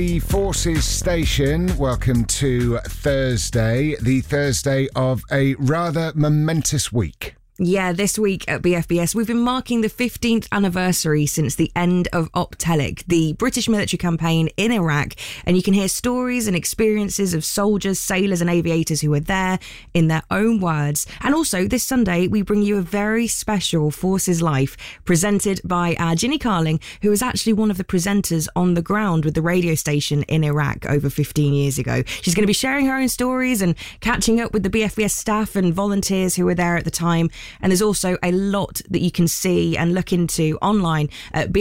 The Forces Station, welcome to Thursday, the Thursday of a rather momentous week. Yeah, this week at BFBS, we've been marking the 15th anniversary since the end of Op Telic, the British military campaign in Iraq, and you can hear stories and experiences of soldiers, sailors and aviators who were there in their own words. And also, this Sunday, we bring you a very special Forces Life presented by our Ginny Carling, who was actually one of the presenters on the ground with the radio station in Iraq over 15 years ago. She's going to be sharing her own stories and catching up with the BFBS staff and volunteers who were there at the time. And there's also a lot that you can see and look into online at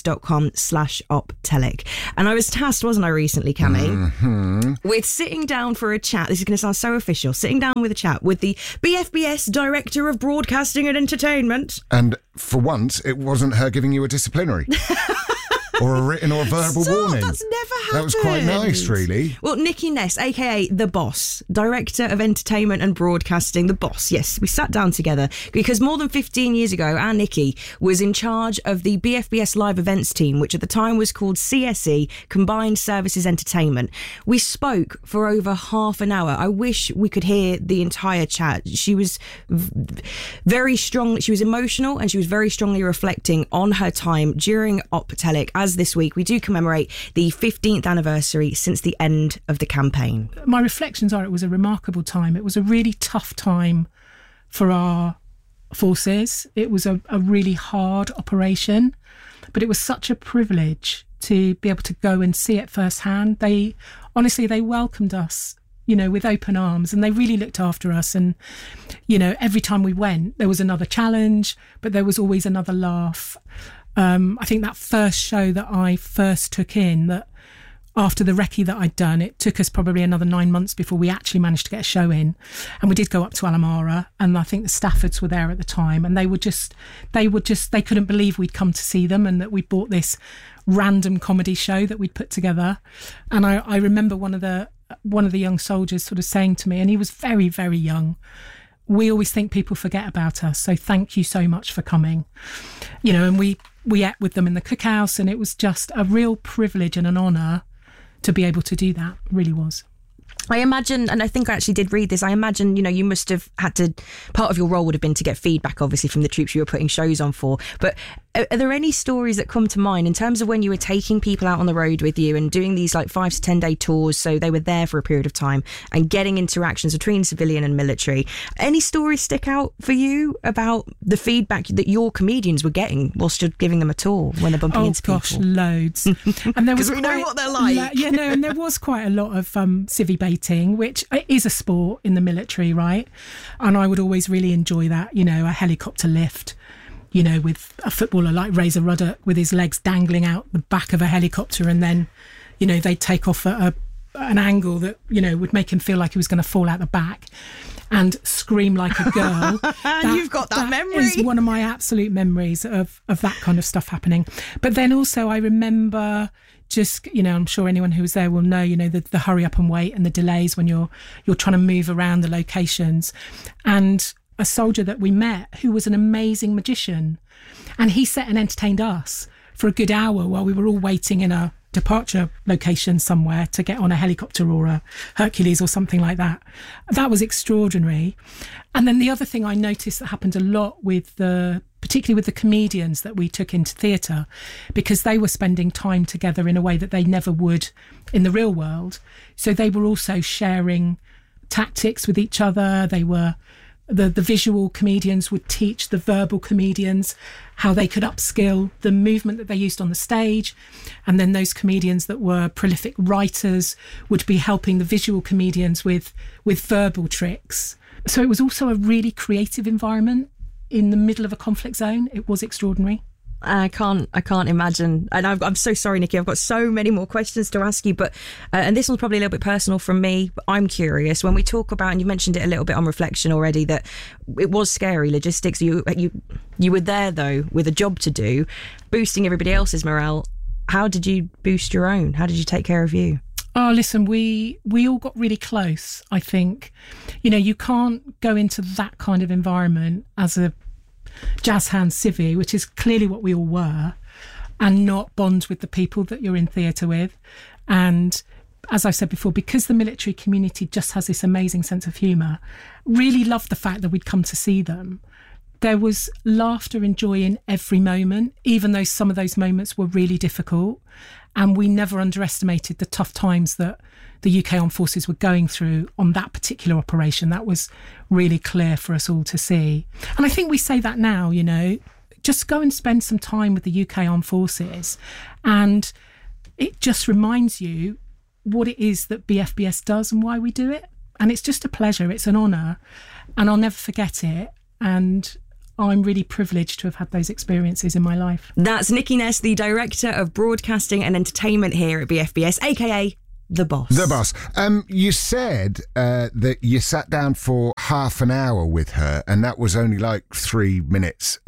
bfbs.com/optelic. And I was tasked, wasn't I, recently, Cammy, with sitting down for a chat. This is going to sound so official. Sitting down with a chat with the BFBS Director of Broadcasting and Entertainment. And for once, it wasn't her giving you a disciplinary. Or a written or verbal warning. That's never happened. That was quite nice, really. Well, Nikki Ness, a.k.a. The Boss, Director of Entertainment and Broadcasting, The Boss. Yes, we sat down together because more than 15 years ago, our Nikki was in charge of the BFBS Live Events team, which at the time was called CSE, Combined Services Entertainment. We spoke for over half an hour. I wish we could hear the entire chat. She was very strong. She was emotional and she was very strongly reflecting on her time during Op Telic. As this week, we do commemorate the 15th anniversary since the end of the campaign. My reflections are it was a remarkable time. It was a really tough time for our forces. It was a really hard operation, but it was such a privilege to be able to go and see it firsthand. They welcomed us, with open arms, and they really looked after us. And, every time we went, there was another challenge, but there was always another laugh. I think that first show that I first took in, that after the recce that I'd done, it took us probably another 9 months before we actually managed to get a show in. And we did go up to Alamara, and I think the Staffords were there at the time, and they couldn't believe we'd come to see them and that we'd bought this random comedy show that we'd put together. And I remember one of the young soldiers sort of saying to me, and he was very, very young, "We always think people forget about us, so thank you so much for coming." And we ate with them in the cookhouse, and it was just a real privilege and an honour to be able to do that. It really was. I imagine, and I think I actually did read this, I imagine, you must have had to, part of your role would have been to get feedback, obviously, from the troops you were putting shows on for. But are there any stories that come to mind in terms of when you were taking people out on the road with you and doing these 5 to 10 day tours, so they were there for a period of time, and getting interactions between civilian and military? Any stories stick out for you about the feedback that your comedians were getting whilst you're giving them a tour when they're bumping into people? Oh gosh, loads. And there was we know what they're like. And there was quite a lot of civvy baiting, which is a sport in the military, right? And I would always really enjoy that, a helicopter lift, with a footballer like Razor Ruddock with his legs dangling out the back of a helicopter, and then, they'd take off at an angle that, would make him feel like he was going to fall out the back and scream like a girl. You've got that memory. Is one of my absolute memories of that kind of stuff happening. But then also I remember just, I'm sure anyone who was there will know, the hurry up and wait and the delays when you're trying to move around the locations. And a soldier that we met who was an amazing magician, and he sat and entertained us for a good hour while we were all waiting in a departure location somewhere to get on a helicopter or a Hercules or something like that. That was extraordinary. And then the other thing I noticed that happened a lot particularly with the comedians that we took into theatre, because they were spending time together in a way that they never would in the real world. So they were also sharing tactics with each other. They were the visual comedians would teach the verbal comedians how they could upskill the movement that they used on the stage. And then those comedians that were prolific writers would be helping the visual comedians with verbal tricks. So it was also a really creative environment in the middle of a conflict zone. It was extraordinary. I can't imagine. And I'm so sorry, Nikki. I've got so many more questions to ask you, but and this one's probably a little bit personal from me, but I'm curious. When we talk about, and you mentioned it a little bit on reflection already, that it was scary logistics. You were there though with a job to do, boosting everybody else's morale. How did you boost your own? How did you take care of you? Oh, listen, we all got really close, I think. You can't go into that kind of environment as a jazz hand civvy, which is clearly what we all were, and not bond with the people that you're in theatre with. And as I've said before, because the military community just has this amazing sense of humour, really loved the fact that we'd come to see them. There was laughter and joy in every moment, even though some of those moments were really difficult. And we never underestimated the tough times that the UK Armed Forces were going through on that particular operation. That was really clear for us all to see. And I think we say that now, you know, just go and spend some time with the UK Armed Forces, and it just reminds you what it is that BFBS does and why we do it. And it's just a pleasure. It's an honour, and I'll never forget it. And I'm really privileged to have had those experiences in my life. That's Nikki Ness, the Director of Broadcasting and Entertainment here at BFBS, aka The Boss. The Boss. You said that you sat down for half an hour with her, and that was only like 3 minutes.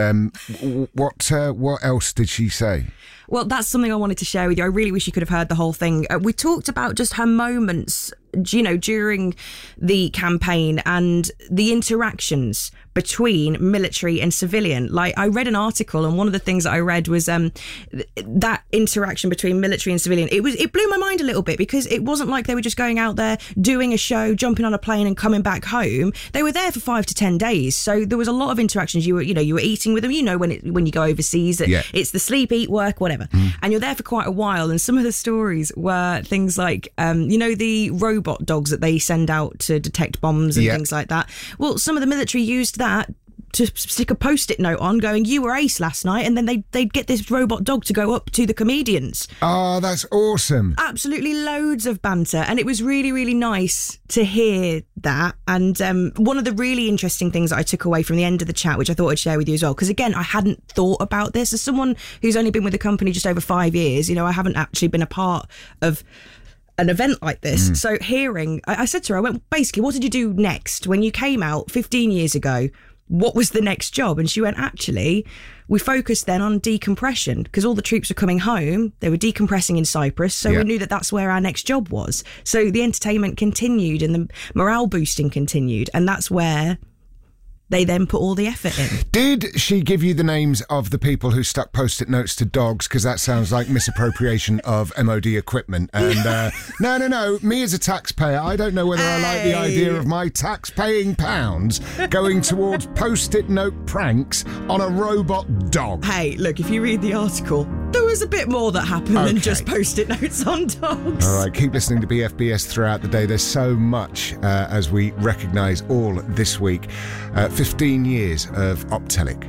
What else did she say? Well, that's something I wanted to share with you. I really wish you could have heard the whole thing. We talked about just her moments, you know, during the campaign and the interactions between military and civilian. Like, I read an article, and one of the things that I read was that interaction between military and civilian. It blew my mind a little bit, because it wasn't like they were just going out there, doing a show, jumping on a plane and coming back home. They were there for 5 to 10 days. So there was a lot of interactions. You were eating with them. You know, when you go overseas, it's the sleep, eat, work, whatever. And you're there for quite a while. And some of the stories were things like, the robot dogs that they send out to detect bombs and things like that. Well, some of the military used that to stick a post-it note on going, "You were ace last night," and then they'd get this robot dog to go up to the comedians. Oh, that's awesome. Absolutely loads of banter, and it was really, really nice to hear that. And one of the really interesting things that I took away from the end of the chat, which I thought I'd share with you as well, because again, I hadn't thought about this. As someone who's only been with the company just over 5 years, you know, I haven't actually been a part of an event like this. So hearing, I said to her, I went, basically, what did you do next? When you came out 15 years ago, what was the next job? And she went, actually, we focused then on decompression, because all the troops were coming home. They were decompressing in Cyprus. So we knew that that's where our next job was. So the entertainment continued and the morale boosting continued. And that's where they then put all the effort in. Did she give you the names of the people who stuck post-it notes to dogs? Because that sounds like misappropriation of MOD equipment. And no. Me as a taxpayer, I don't know whether I like the idea of my tax-paying pounds going towards post-it note pranks on a robot dog. Hey, look, if you read the article, there was a bit more that happened than just post-it notes on dogs. All right, keep listening to BFBS throughout the day. There's so much as we recognise all this week. 15 years of Optelic.